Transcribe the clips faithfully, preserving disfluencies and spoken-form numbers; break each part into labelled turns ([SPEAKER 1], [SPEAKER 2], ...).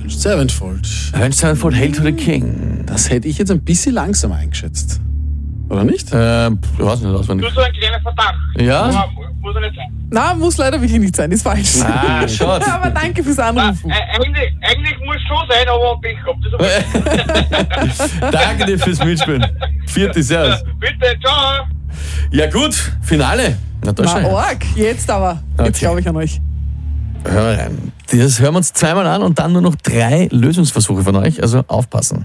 [SPEAKER 1] Sevenfold.
[SPEAKER 2] Avenged Sevenfold, Hail to the King.
[SPEAKER 1] Das hätte ich jetzt ein bisschen langsamer eingeschätzt. Oder nicht?
[SPEAKER 2] Äh, ich weiß nicht, auswendig.
[SPEAKER 3] Nur so ein kleiner Verdacht.
[SPEAKER 2] Ja?
[SPEAKER 3] Aber muss er nicht sein.
[SPEAKER 4] Nein, muss leider wirklich nicht sein, ist falsch.
[SPEAKER 2] Ah, schade.
[SPEAKER 4] Aber danke fürs
[SPEAKER 3] Na,
[SPEAKER 4] Anrufen.
[SPEAKER 3] äh, eigentlich, eigentlich muss es schon sein, aber Pech gehabt. Das ist okay.
[SPEAKER 2] Danke dir fürs Mitspielen. Vierte, servus.
[SPEAKER 3] Bitte, ciao.
[SPEAKER 2] Ja gut, Finale. Na, da
[SPEAKER 4] Na,
[SPEAKER 2] schau.
[SPEAKER 4] arg. Jetzt aber. Jetzt
[SPEAKER 2] Okay.
[SPEAKER 4] glaube ich an euch.
[SPEAKER 2] Hör mal rein. Das hören wir uns zweimal an und dann nur noch drei Lösungsversuche von euch. Also aufpassen.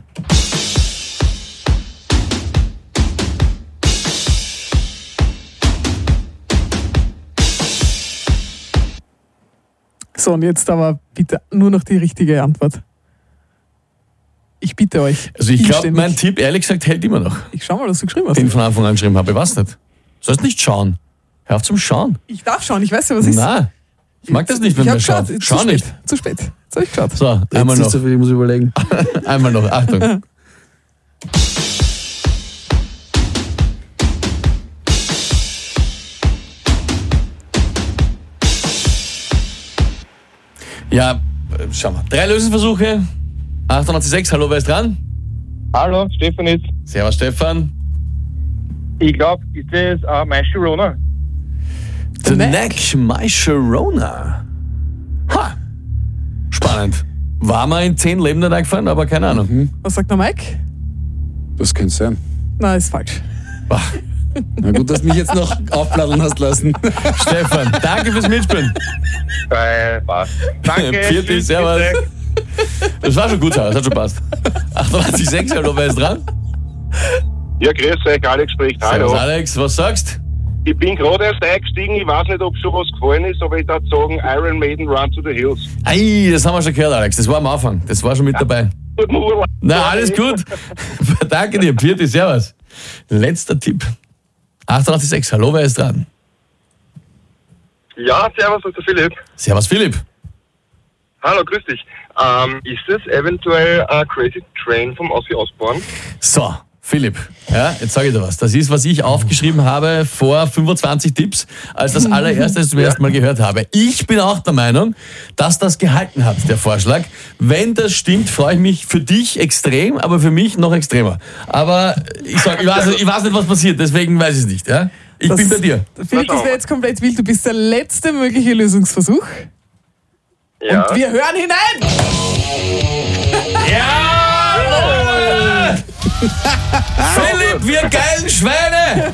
[SPEAKER 4] So, und jetzt aber bitte nur noch die richtige Antwort. Ich bitte euch.
[SPEAKER 2] Also ich glaube,
[SPEAKER 4] inständig.
[SPEAKER 2] mein Tipp, ehrlich gesagt, hält immer noch.
[SPEAKER 4] Ich schau mal, was du geschrieben hast.
[SPEAKER 2] Den ich von Anfang an geschrieben habe. Ich weiß nicht. Du sollst nicht schauen. Hör auf zum Schauen.
[SPEAKER 4] Ich darf schauen, ich weiß ja, was ist.
[SPEAKER 2] Nein, ich mag das nicht, wenn
[SPEAKER 4] ich
[SPEAKER 2] man
[SPEAKER 4] hab
[SPEAKER 2] schaut.
[SPEAKER 4] geschaut.
[SPEAKER 2] Schau
[SPEAKER 4] zu
[SPEAKER 2] nicht.
[SPEAKER 4] Spät. Zu spät. Jetzt hab ich geschaut.
[SPEAKER 2] So, einmal
[SPEAKER 1] Jetzt
[SPEAKER 2] noch.
[SPEAKER 1] ist so viel, ich muss überlegen.
[SPEAKER 2] Einmal noch. Achtung. Ja, äh, schau mal. Drei Lösungsversuche. achtundachtzig, hallo, wer ist dran?
[SPEAKER 3] Hallo, Stefan ist.
[SPEAKER 2] Servus, Stefan.
[SPEAKER 3] Ich glaube, ist das uh, My Sharona?
[SPEAKER 2] The
[SPEAKER 4] Neck.
[SPEAKER 2] Neck, My Sharona. Ha! Spannend. War mal in zehn Leben nicht eingefallen, aber keine Ahnung.
[SPEAKER 4] Was sagt der Mike?
[SPEAKER 1] Das könnte sein.
[SPEAKER 4] Nein, ist falsch.
[SPEAKER 2] Bah.
[SPEAKER 1] Na gut, dass du mich jetzt noch aufplatteln hast lassen.
[SPEAKER 2] Stefan, danke fürs Mitspielen.
[SPEAKER 3] Geil, passt. Danke.
[SPEAKER 2] Vierte,
[SPEAKER 3] tschüss,
[SPEAKER 2] servus.
[SPEAKER 3] bitte.
[SPEAKER 2] Das war schon gut, das hat schon passt. achtundachtzig, sechs, hallo, wer ist dran?
[SPEAKER 5] Ja, grüß euch, Alex spricht.
[SPEAKER 2] Servus,
[SPEAKER 5] Hallo.
[SPEAKER 2] Alex, was sagst?
[SPEAKER 5] Ich bin gerade erst eingestiegen, ich weiß nicht, ob schon was gefallen ist, aber ich darf sagen, Iron Maiden Run to the Hills.
[SPEAKER 2] Ei, das haben wir schon gehört, Alex. Das war am Anfang. Das war schon mit dabei.
[SPEAKER 5] Guten Urlaub.
[SPEAKER 2] Na, alles gut. Danke dir, Vierte, servus. Letzter Tipp. achtundachtzig, sechs, hallo, wer ist dran?
[SPEAKER 5] Ja, servus, das ist der Philipp.
[SPEAKER 2] Servus, Philipp.
[SPEAKER 5] Hallo, grüß dich. Ähm, ist das eventuell ein Crazy Train vom Ozzy Osbourne?
[SPEAKER 2] So, Philipp, ja, jetzt sage ich dir was. Das ist, was ich aufgeschrieben habe vor fünfundzwanzig Tipps, als das allererste zum ersten Mal gehört habe. Ich bin auch der Meinung, dass das gehalten hat, der Vorschlag. Wenn das stimmt, freue ich mich für dich extrem, aber für mich noch extremer. Aber ich, sag, ich, weiß, ich weiß nicht, was passiert, deswegen weiß ich es nicht. Ja? Ich
[SPEAKER 4] Das-
[SPEAKER 2] bin bei dir.
[SPEAKER 4] Philipp, das wäre jetzt komplett wild. Du bist der letzte mögliche Lösungsversuch.
[SPEAKER 5] Ja.
[SPEAKER 4] Und wir hören hinein!
[SPEAKER 2] Ja! Philipp, wir geilen Schweine!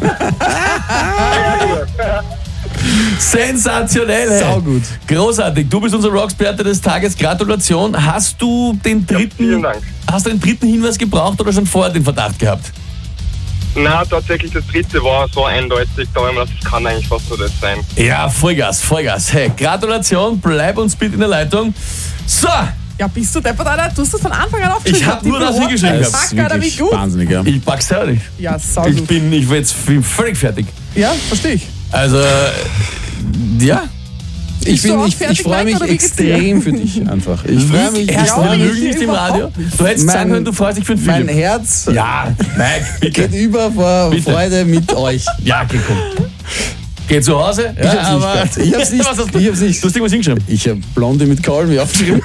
[SPEAKER 2] Sensationell! Hey.
[SPEAKER 1] Saugut.
[SPEAKER 2] Großartig. Du bist unser Rocksperte des Tages. Gratulation. Hast du den dritten,
[SPEAKER 5] vielen Dank.
[SPEAKER 2] hast du den dritten Hinweis gebraucht oder schon vorher den Verdacht gehabt?
[SPEAKER 5] Na, tatsächlich, das dritte war so eindeutig, da haben wir gedacht, das kann eigentlich fast nur das sein.
[SPEAKER 2] Ja, Vollgas, Vollgas. Hey, Gratulation. Bleib uns bitte in der Leitung. So,
[SPEAKER 4] Ja, bist du deppert, Alter? Du hast das von Anfang an aufgeschrieben.
[SPEAKER 2] Ich hab nur das hingeschrieben
[SPEAKER 1] Das
[SPEAKER 2] gehabt.
[SPEAKER 1] ist
[SPEAKER 4] Fuck, Alter, wie
[SPEAKER 1] wirklich
[SPEAKER 4] gut.
[SPEAKER 1] wahnsinnig, ja.
[SPEAKER 2] ich pack's selber nicht.
[SPEAKER 4] Ja,
[SPEAKER 2] Ich
[SPEAKER 4] saugut.
[SPEAKER 2] bin, ich bin jetzt völlig fertig.
[SPEAKER 4] Ja, verstehe ich.
[SPEAKER 2] Also, ja.
[SPEAKER 1] Ich,
[SPEAKER 4] Bist du
[SPEAKER 1] bin,
[SPEAKER 4] auch
[SPEAKER 1] ich,
[SPEAKER 4] fertig,
[SPEAKER 1] ich freue
[SPEAKER 4] Mike,
[SPEAKER 1] mich
[SPEAKER 4] oder wie geht's dir?
[SPEAKER 1] extrem für dich einfach. Ich freue mich.
[SPEAKER 2] Erst
[SPEAKER 4] Ja,
[SPEAKER 2] mal
[SPEAKER 4] ich-
[SPEAKER 2] lügen nicht im
[SPEAKER 4] überhaupt
[SPEAKER 2] Radio.
[SPEAKER 4] nicht.
[SPEAKER 2] Du hättest
[SPEAKER 1] Mein-
[SPEAKER 2] sagen können, du freust dich für den
[SPEAKER 1] Mein
[SPEAKER 2] Philipp.
[SPEAKER 1] Herz
[SPEAKER 2] Ja, Mike, bitte.
[SPEAKER 1] geht über vor
[SPEAKER 2] Bitte.
[SPEAKER 1] Freude mit euch.
[SPEAKER 2] Ja, okay, komm. Geh zu Hause.
[SPEAKER 1] Ich hab's nicht gehabt. Ich hab's nicht.
[SPEAKER 2] Was hast du?
[SPEAKER 1] Ich hab's nicht.
[SPEAKER 2] Du hast irgendwas hingeschrieben.
[SPEAKER 1] Ich habe Blonde mit Call mir aufgeschrieben.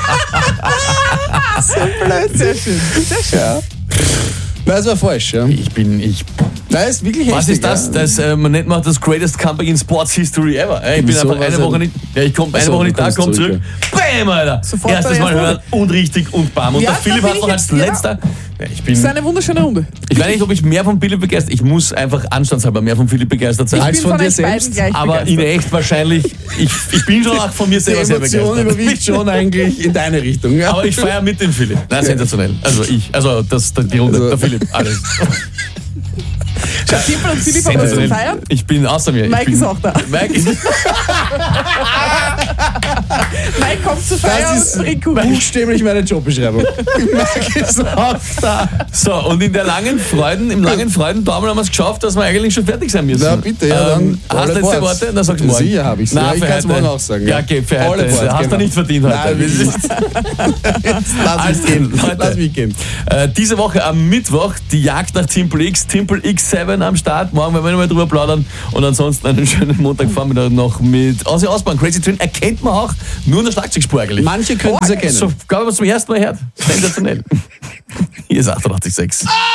[SPEAKER 4] So blöd, sehr schön. Sehr schön.
[SPEAKER 1] Ja. Nein, das war falsch. Ja.
[SPEAKER 2] Ich bin, ich.
[SPEAKER 1] Nein, ist wirklich
[SPEAKER 2] Was
[SPEAKER 1] heftig,
[SPEAKER 2] ist das?
[SPEAKER 1] Ja.
[SPEAKER 2] das äh, man nennt man das Greatest Comeback in Sports History ever. Äh, Ich bin
[SPEAKER 1] Wieso,
[SPEAKER 2] einfach eine
[SPEAKER 1] was
[SPEAKER 2] Woche
[SPEAKER 1] denn?
[SPEAKER 2] nicht. Ja, ich komme eine
[SPEAKER 1] Achso,
[SPEAKER 2] Woche
[SPEAKER 1] du
[SPEAKER 2] nicht da,
[SPEAKER 1] kommst
[SPEAKER 2] komm zurück.
[SPEAKER 1] zurück,
[SPEAKER 2] Bam, Alter.
[SPEAKER 4] Sofort
[SPEAKER 2] Erstes
[SPEAKER 4] bei
[SPEAKER 2] Mal
[SPEAKER 4] der
[SPEAKER 2] hören und richtig und bam. Und
[SPEAKER 4] Ja,
[SPEAKER 2] der
[SPEAKER 4] da
[SPEAKER 2] Philipp
[SPEAKER 4] bin
[SPEAKER 2] hat
[SPEAKER 4] ich
[SPEAKER 2] noch als
[SPEAKER 4] jetzt- ja.
[SPEAKER 2] letzter. Ja, ich bin.
[SPEAKER 4] Das ist eine wunderschöne Runde.
[SPEAKER 2] Ich weiß nicht, ob ich mehr von Philipp begeistert. Ich muss einfach anstandshalber mehr von Philipp begeistert sein.
[SPEAKER 4] Ich
[SPEAKER 1] Als
[SPEAKER 4] bin
[SPEAKER 1] von
[SPEAKER 4] von
[SPEAKER 1] dir
[SPEAKER 4] euch beiden
[SPEAKER 1] selbst?
[SPEAKER 4] gleich
[SPEAKER 2] Aber in
[SPEAKER 4] begeistert.
[SPEAKER 2] echt wahrscheinlich. Ich, ich bin schon auch von mir
[SPEAKER 1] Die
[SPEAKER 2] selber sehr
[SPEAKER 1] Emotion
[SPEAKER 2] begeistert.
[SPEAKER 1] überwiegt schon eigentlich in deine Richtung. Ja.
[SPEAKER 2] Aber ich feiere mit dem Philipp. Nein, sensationell. Also ich, also das, die Runde,
[SPEAKER 1] Also-
[SPEAKER 2] der Philipp, alles.
[SPEAKER 4] Schau, Timpel und Philipp haben was zu
[SPEAKER 2] Sensationell.
[SPEAKER 4] feiern.
[SPEAKER 2] Ich bin außer mir.
[SPEAKER 4] Mike
[SPEAKER 2] ich bin,
[SPEAKER 4] ist auch da.
[SPEAKER 2] Mike ist,
[SPEAKER 4] Mike kommt zu feiern
[SPEAKER 1] Das
[SPEAKER 4] und
[SPEAKER 1] ist
[SPEAKER 4] trinkt Kuchen.
[SPEAKER 1] buchstäblich meine Jobbeschreibung. Mike ist auch da.
[SPEAKER 2] so, und in der langen Freuden, im langen Freudentaumel haben wir es geschafft, dass wir eigentlich schon fertig sein müssen.
[SPEAKER 1] Na bitte, ja, dann
[SPEAKER 2] Ähm, hast
[SPEAKER 1] alle
[SPEAKER 2] du letzte
[SPEAKER 1] Boards.
[SPEAKER 2] Worte? Dann sagst du morgen.
[SPEAKER 1] Sicher habe ich's.
[SPEAKER 2] Nein,
[SPEAKER 1] Ja, ich
[SPEAKER 2] für
[SPEAKER 1] kann's
[SPEAKER 2] heute.
[SPEAKER 1] morgen auch sagen,
[SPEAKER 2] Ja,
[SPEAKER 1] ja.
[SPEAKER 2] okay, für
[SPEAKER 1] Alle
[SPEAKER 2] heute.
[SPEAKER 1] Boards,
[SPEAKER 2] Hast du
[SPEAKER 1] genau.
[SPEAKER 2] nicht verdient heute.
[SPEAKER 1] Nein, wirklich nicht. Lass
[SPEAKER 2] Also,
[SPEAKER 1] mich gehen.
[SPEAKER 2] Leute.
[SPEAKER 1] Lass mich gehen.
[SPEAKER 2] Äh, diese Woche am Mittwoch die Jagd nach Timple X, Timple X sieben am Start. Morgen werden wir nochmal drüber plaudern. Und ansonsten einen schönen Montagvormittag noch mit Ozzy Osbourne. Crazy Train erkennt hört man auch nur in der Schlagzeugspur eigentlich.
[SPEAKER 1] Manche könnten es erkennen.
[SPEAKER 2] So, glaube ich, zum ersten Mal hört. Sensationell. Hier ist achtundachtzig Komma sechs.